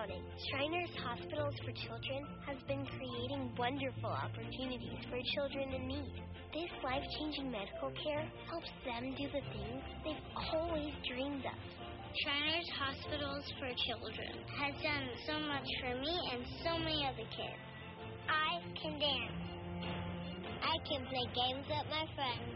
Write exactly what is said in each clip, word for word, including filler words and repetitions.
counting. Shriners Hospitals for Children has been creating wonderful opportunities for children in need. This life-changing medical care helps them do the things they've always dreamed of. Shriners Hospitals for Children has done so much for me and so many other kids. I can dance. I can play games with my friends.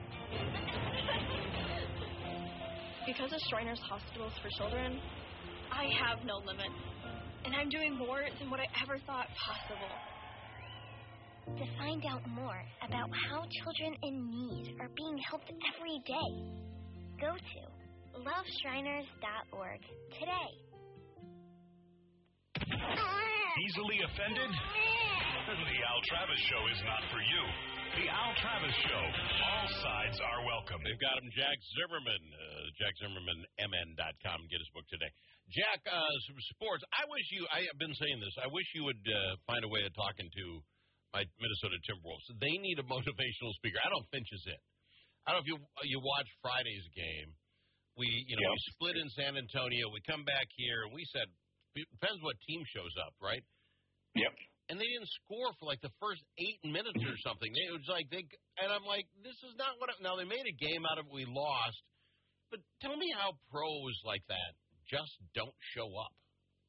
Because of Shriners Hospitals for Children, I have no limits. And I'm doing more than what I ever thought possible. To find out more about how children in need are being helped every day, go to love shriners dot org today. Easily offended? The Al Travis Show is not for you. The Al Travis Show. All sides are welcome. They've got him, Jack Zimmerman, uh, Jack Zimmerman M N dot com. Get his book today. Jack, uh, some sports. I wish you, I have been saying this, I wish you would uh, find a way of talking to my Minnesota Timberwolves. They need a motivational speaker. I don't Finch is it. I don't know if you you watched Friday's game. We, you know, yep. we split in San Antonio. We come back here, and we said, depends what team shows up, right? Yep. And they didn't score for like the first eight minutes or something. It was like they, and I'm like, this is not what. I, now they made a game out of it. We lost, but tell me how pros like that just don't show up.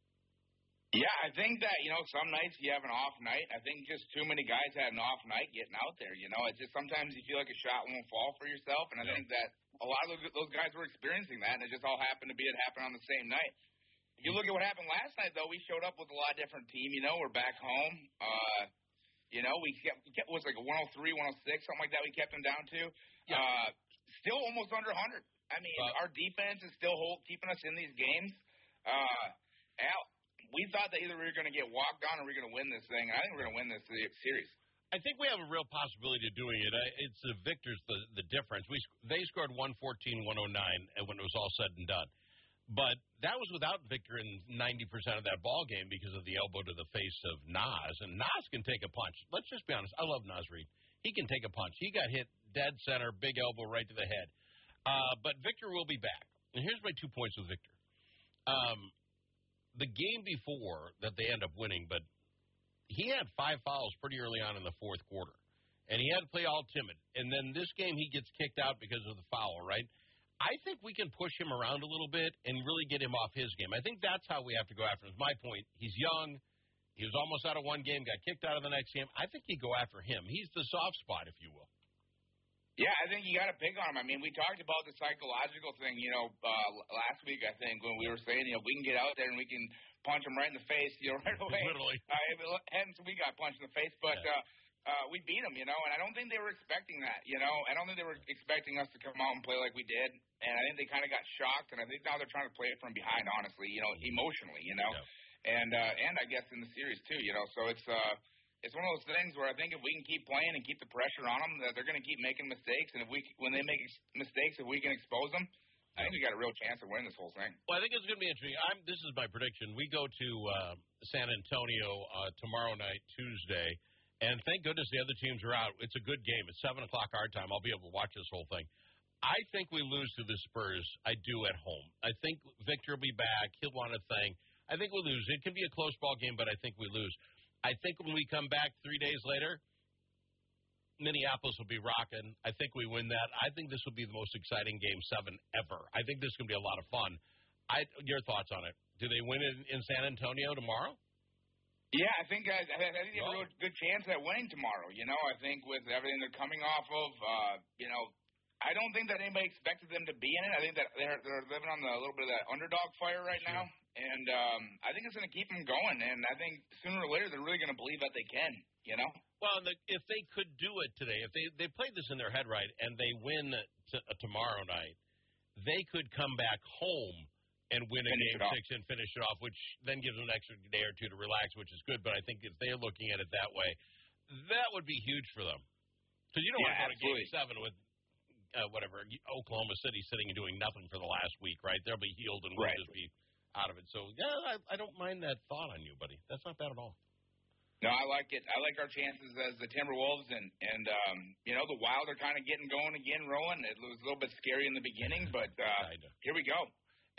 Yeah, I think that, you know, some nights you have an off night. I think just too many guys had an off night getting out there. You know, it's just sometimes you feel like a shot won't fall for yourself, and I think that a lot of those, those guys were experiencing that, and it just all happened to be it happened on the same night. If you look at what happened last night, though, we showed up with a lot different team. You know, we're back home. Uh, you know, we kept, it was like a one oh three, one oh six, something like that we kept them down to. Yeah. Uh, still almost under one hundred. I mean, uh, our defense is still hold, keeping us in these games. Uh, Al, we thought that either we were going to get walked on or we were going to win this thing. And I think we're going to win this series. I think we have a real possibility of doing it. It's the Victor's the, the difference. We They scored one fourteen, one oh nine when it was all said and done. But that was without Victor in ninety percent of that ball game because of the elbow to the face of Nas. And Nas can take a punch. Let's just be honest. I love Nas Reed. He can take a punch. He got hit dead center, big elbow right to the head. Uh, but Victor will be back. And here's my two points with Victor. Um, the game before that they end up winning, but he had five fouls pretty early on in the fourth quarter. And he had to play all timid. And then this game he gets kicked out because of the foul, right? I think we can push him around a little bit and really get him off his game. I think that's how we have to go after him. It's my point. He's young. He was almost out of one game, got kicked out of the next game. I think you go after him. He's the soft spot, if you will. Yeah, I think you got to pick on him. I mean, we talked about the psychological thing, you know, uh, last week, I think, when we were saying, you know, we can get out there and we can punch him right in the face, you know, right away. Literally. Uh, hence, we got punched in the face, but yeah. uh, uh, we beat him, you know, and I don't think they were expecting that, you know. I don't think they were expecting us to come out and play like we did, and I think they kind of got shocked, and I think now they're trying to play it from behind, honestly, you know, emotionally, you know, yeah. and uh, and I guess in the series, too, you know, so it's uh, – it's one of those things where I think if we can keep playing and keep the pressure on them, that they're going to keep making mistakes. And if we, when they make mistakes, if we can expose them, I think we got a real chance of winning this whole thing. Well, I think it's going to be interesting. I'm, this is my prediction. We go to uh, San Antonio uh, tomorrow night, Tuesday, and thank goodness the other teams are out. It's a good game. It's seven o'clock our time. I'll be able to watch this whole thing. I think we lose to the Spurs. I do at home. I think Victor will be back. He'll want to thing. I think we lose. It can be a close ball game, but I think we lose. I think when we come back three days later, Minneapolis will be rocking. I think we win that. I think this will be the most exciting game seven ever. I think this is going to be a lot of fun. I, your thoughts on it? Do they win it in San Antonio tomorrow? Yeah, I think I, I think they have a real good chance at winning tomorrow. You know, I think with everything they're coming off of, uh, you know, I don't think that anybody expected them to be in it. I think that they're they're living on the, a little bit of that underdog fire right now. And um, I think it's going to keep them going. And I think sooner or later they're really going to believe that they can, you know? Well, the, if they could do it today, if they, they played this in their head right and they win t- uh, tomorrow night, they could come back home and win a finish game six and finish it off, which then gives them an extra day or two to relax, which is good. But I think if they're looking at it that way, that would be huge for them. Because you don't yeah, want to go to game seven with uh, whatever, Oklahoma City sitting and doing nothing for the last week, right? They'll be healed and we'll right. just be out of it. So, yeah, I, I don't mind that thought on you, buddy. That's not bad at all. No, I like it. I like our chances as the Timberwolves, and, and um, you know, the Wild are kind of getting going again, rolling. It was a little bit scary in the beginning, but uh, here we go.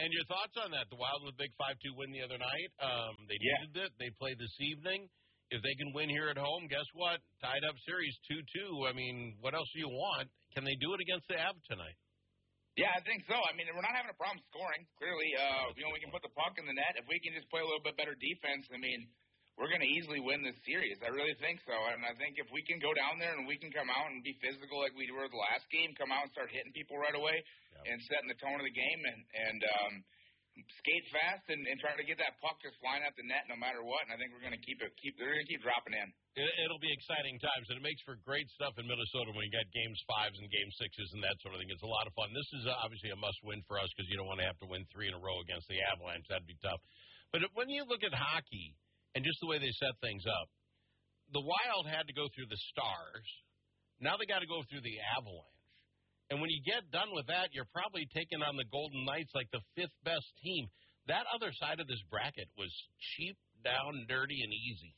And your thoughts on that? The Wild with a big five two win the other night. Um, they Yeah. needed it. They play this evening. If they can win here at home, guess what? Tied up series two two. I mean, what else do you want? Can they do it against the Avs tonight? Yeah, I think so. I mean, we're not having a problem scoring. Clearly, uh, you know, we can put the puck in the net. If we can just play a little bit better defense, I mean, we're going to easily win this series. I really think so. And I think if we can go down there and we can come out and be physical like we were the last game, come out and start hitting people right away Yep. and setting the tone of the game and, and um, skate fast and, and try to get that puck just flying at the net no matter what. And I think we're going to keep it. Keep they're going to keep dropping in. It, it'll be exciting times, and it makes for great stuff in Minnesota when you got games fives and game sixes and that sort of thing. It's a lot of fun. This is uh, obviously a must-win for us because you don't want to have to win three in a row against the Avalanche. That'd be tough. But when you look at hockey and just the way they set things up, the Wild had to go through the Stars. Now they got to go through the Avalanche. And when you get done with that, you're probably taking on the Golden Knights like the fifth best team. That other side of this bracket was cheap, down, dirty, and easy.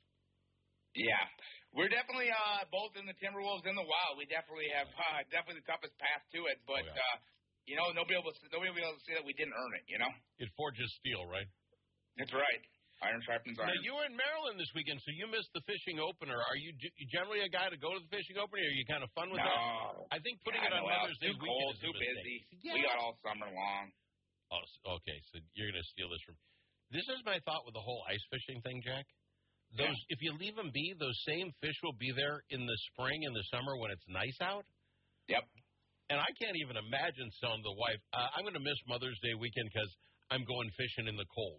Yeah, we're definitely uh, both in the Timberwolves and the Wild. We definitely have uh, definitely the toughest path to it. But Oh, yeah. uh, you know, nobody will nobody will be able to say that we didn't earn it. You know, It forges steel, right? that's right. Iron sharpens Now, iron. you were in Maryland this weekend, so you missed the fishing opener. Are you g- generally a guy to go to the fishing opener? Or are you kind of fun with no, that? I think putting yeah, it on no, Mother's Day too weekend cold, is a too mistake. busy. Yeah. We got all summer long. Oh, s- okay, so you're going to steal this from. This is my thought with the whole ice fishing thing, Jack. Those, Yeah. if you leave them be, those same fish will be there in the spring and the summer when it's nice out. Yep. And I can't even imagine telling the wife, uh, I'm going to miss Mother's Day weekend because I'm going fishing in the cold.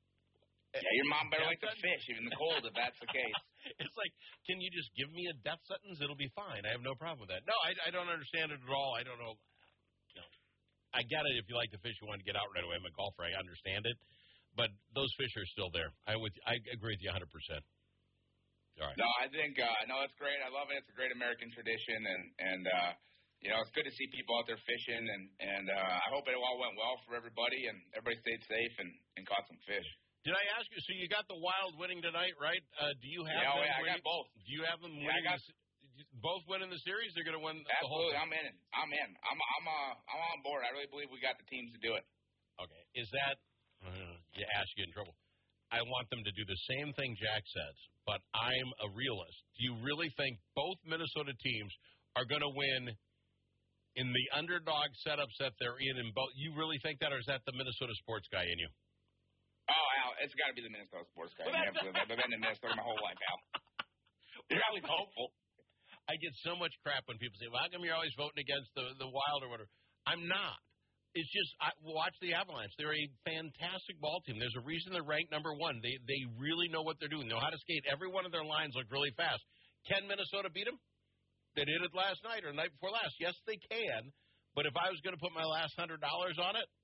Yeah, your mom better Death like to sentence? fish in the cold if that's the case. It's like, can you just give me a death sentence? It'll be fine. I have no problem with that. No, I, I don't understand it at all. I don't know. You know. I get it if you like to fish, you want to get out right away. I'm a golfer. I understand it. But those fish are still there. I would, I agree with you one hundred percent. All right. No, I think uh, no, it's great. I love it. It's a great American tradition, and and uh, you know, it's good to see people out there fishing, and and uh, I hope it all went well for everybody, and everybody stayed safe and, and caught some fish. Did I ask you? So you got the Wild winning tonight, right? Uh, do you have? Yeah, oh, them yeah, I winning, got both. Do you have them Yeah, I winning? got- the, both winning the series? They're going to win the whole Absolutely, thing? I'm in. I'm in. I'm I'm uh, I'm on board. I really believe we got the teams to do it. Okay. Is that uh, you ask you in trouble? I want them to do the same thing Jack says, but I'm a realist. Do you really think both Minnesota teams are going to win in the underdog setups that they're in? In both, you really think that, or is that the Minnesota sports guy in you? Oh, Al, it's got to be the Minnesota sports guy. Well, that's- Absolutely. I've been in Minnesota my whole life, Al. You're always hopeful. I get so much crap when people say, "Well, how come you're always voting against the the Wild or whatever?" I'm not. It's just I, watch the Avalanche. They're a fantastic ball team. There's a reason they're ranked number one. They they really know what they're doing. They know how to skate. Every one of their lines look really fast. Can Minnesota beat them? They did it last night or the night before last. Yes, they can. But if I was going to put my last hundred dollars on it,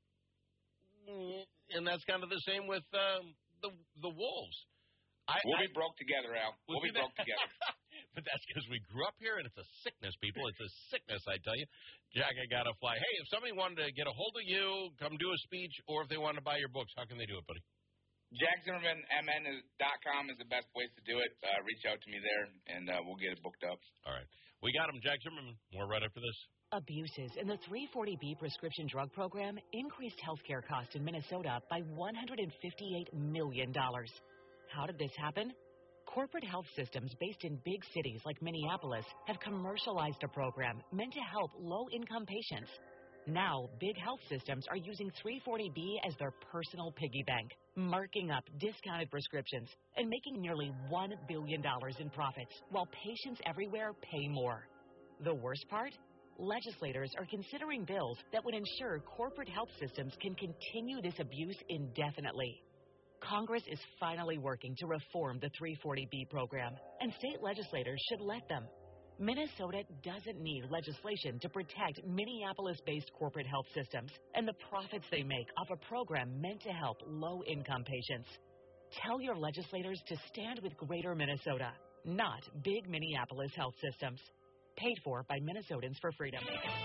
mm, and that's kind of the same with um, the the Wolves. I, We'll I, be broke together, Al. We'll be broke together. But that's because we grew up here, and it's a sickness, people. It's a sickness, I tell you. Jack, I got to fly. Hey, if somebody wanted to get a hold of you, come do a speech, or if they want to buy your books, how can they do it, buddy? Jack Zimmerman M N dot com is the best place to do it. Uh, reach out to me there, and uh, we'll get it booked up. All right. We got him, Jack Zimmerman. More right after this. Abuses in the three forty B prescription drug program increased healthcare costs in Minnesota by one hundred fifty-eight million dollars. How did this happen? Corporate health systems based in big cities like Minneapolis have commercialized a program meant to help low-income patients. Now, big health systems are using three forty B as their personal piggy bank, marking up discounted prescriptions and making nearly one billion dollars in profits, while patients everywhere pay more. The worst part? Legislators are considering bills that would ensure corporate health systems can continue this abuse indefinitely. Congress is finally working to reform the three forty B program, and state legislators should let them. Minnesota doesn't need legislation to protect Minneapolis-based corporate health systems and the profits they make off a program meant to help low-income patients. Tell your legislators to stand with Greater Minnesota, not big Minneapolis health systems. Paid for by Minnesotans for Freedom.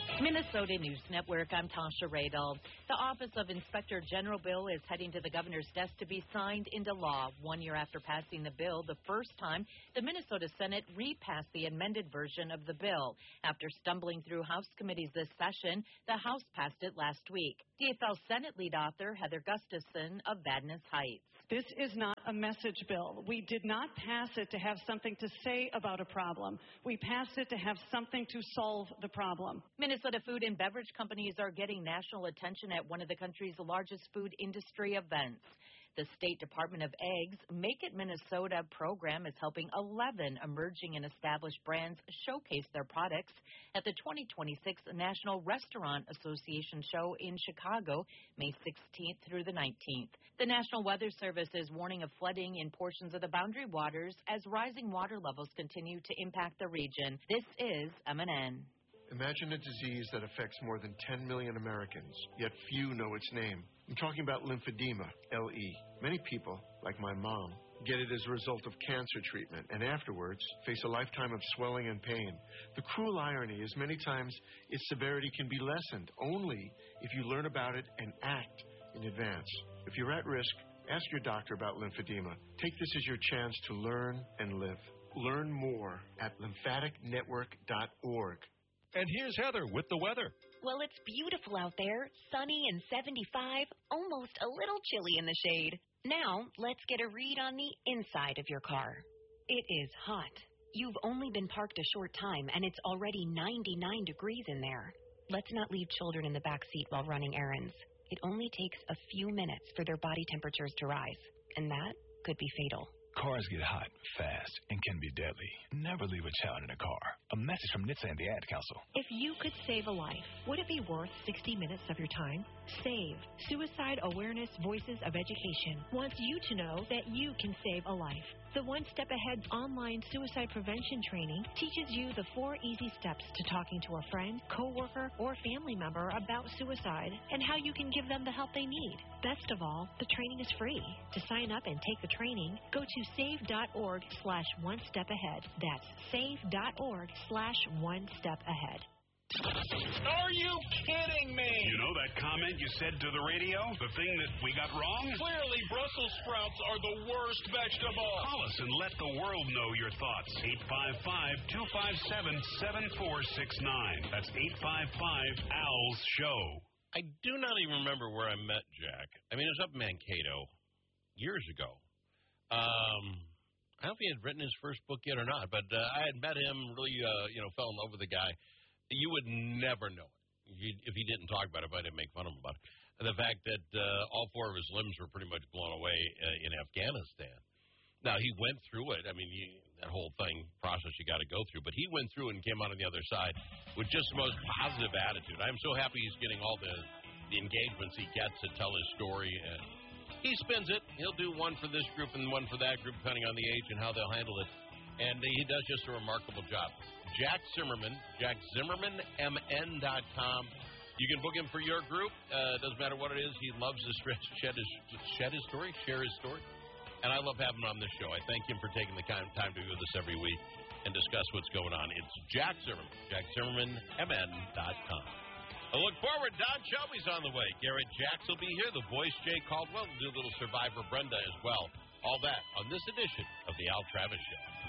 Minnesota News Network, I'm Tasha Radel. The Office of Inspector General bill is heading to the governor's desk to be signed into law. One year after passing the bill, the first time the Minnesota Senate repassed the amended version of the bill. After stumbling through House committees this session, the House passed it last week. D F L Senate lead author Heather Gustafson of Vadnais Heights. This is not a message bill. We did not pass it to have something to say about a problem. We passed it to have something to solve the problem. Minnesota food and beverage companies are getting national attention at one of the country's largest food industry events. The State Department of Eggs Make It Minnesota program is helping eleven emerging and established brands showcase their products at the twenty twenty-six National Restaurant Association show in Chicago, May sixteenth through the nineteenth. The National Weather Service is warning of flooding in portions of the Boundary Waters as rising water levels continue to impact the region. This is M N N. Imagine a disease that affects more than ten million Americans, yet few know its name. I'm talking about lymphedema, L E. Many people, like my mom, get it as a result of cancer treatment and afterwards face a lifetime of swelling and pain. The cruel irony is many times its severity can be lessened only if you learn about it and act in advance. If you're at risk, ask your doctor about lymphedema. Take this as your chance to learn and live. Learn more at lymphatic network dot org. And here's Heather with the weather. Well, it's beautiful out there, sunny and seventy-five, almost a little chilly in the shade. Now, let's get a read on the inside of your car. It is hot. You've only been parked a short time, and it's already ninety-nine degrees in there. Let's not leave children in the back seat while running errands. It only takes a few minutes for their body temperatures to rise, and that could be fatal. Cars get hot, fast, and can be deadly. Never leave a child in a car. A message from N H T S A and the Ad Council. If you could save a life, would it be worth sixty minutes of your time? SAVE, Suicide Awareness Voices of Education, wants you to know that you can save a life. The One Step Ahead online suicide prevention training teaches you the four easy steps to talking to a friend, coworker, or family member about suicide and how you can give them the help they need. Best of all, the training is free. To sign up and take the training, go to save.org slash one step ahead. That's save.org slash one step ahead. Are you kidding me? You know that comment you said to the radio? The thing that we got wrong? Clearly, Brussels sprouts are the worst vegetable. Call us and let the world know your thoughts. eight five five, two five seven, seven four six nine. That's eight five five, A L S, show. I do not even remember where I met Jack. I mean, it was up in Mankato years ago. Um, I don't know if he had written his first book yet or not, but uh, I had met him, really, uh, you know, fell in love with the guy. You would never know it if he didn't talk about it, if I didn't make fun of him about it. And the fact that uh, all four of his limbs were pretty much blown away uh, in Afghanistan. Now, he went through it. I mean, you, that whole thing, process you got to go through. But he went through and came out on the other side with just the most positive attitude. I'm so happy he's getting all the, the engagements he gets to tell his story. And he spins it. He'll do one for this group and one for that group, depending on the age and how they'll handle it. And he does just a remarkable job. Jack Zimmerman, Jack Zimmerman M N dot com. You can book him for your group. Uh, doesn't matter what it is. He loves to shed his, shed his story, share his story. And I love having him on this show. I thank him for taking the time, time to be with us every week and discuss what's going on. It's Jack Zimmerman, Jack Zimmerman M N dot com. I look forward. Don Shelby's on the way. Garrett Jacks will be here. The voice, Jay Caldwell, will do a little Survivor Brenda as well. All that on this edition of the Al Travis Show.